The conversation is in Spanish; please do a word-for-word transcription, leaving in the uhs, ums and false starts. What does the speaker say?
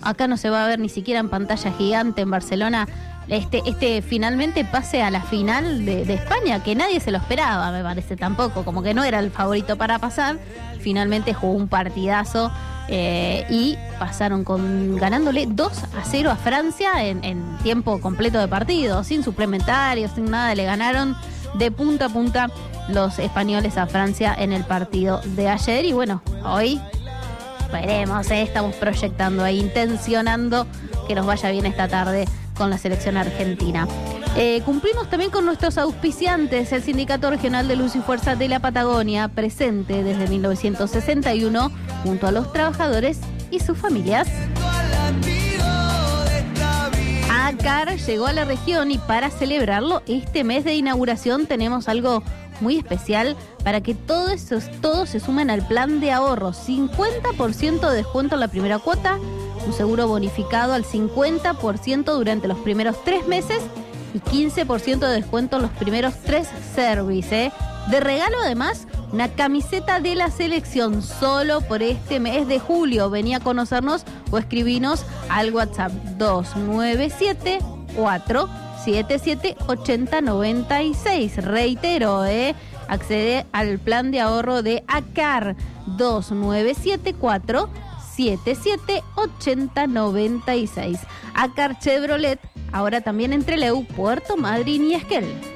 acá no se va a ver ni siquiera en pantalla gigante en Barcelona, este, este finalmente pase a la final de, de España, que nadie se lo esperaba, me parece tampoco, como que no era el favorito para pasar. Finalmente jugó un partidazo eh, y pasaron con ganándole dos a cero a Francia en, en tiempo completo de partido, sin suplementarios, sin nada, le ganaron de punta a punta los españoles a Francia en el partido de ayer. Y bueno, hoy veremos, ¿eh? Estamos proyectando ahí, intencionando que nos vaya bien esta tarde con la selección argentina. Eh, cumplimos también con nuestros auspiciantes, el Sindicato Regional de Luz y Fuerza de la Patagonia, presente desde mil novecientos sesenta y uno junto a los trabajadores y sus familias. ACAR llegó a la región y para celebrarlo este mes de inauguración tenemos algo muy especial para que todos, todos se sumen al plan de ahorro. cincuenta por ciento de descuento en la primera cuota, un seguro bonificado al cincuenta por ciento durante los primeros tres meses y quince por ciento de descuento en los primeros tres servicios. ¿eh? De regalo además, una camiseta de la selección solo por este mes de julio. Vení a conocernos o escribinos al WhatsApp dos nueve siete cuatro siete siete ocho cero nueve seis. Reitero, ¿eh? accede al plan de ahorro de ACAR dos nueve siete cuatro siete siete ocho cero nueve seis. ACAR Chevrolet, ahora también en Trelew, Puerto Madryn y Esquel.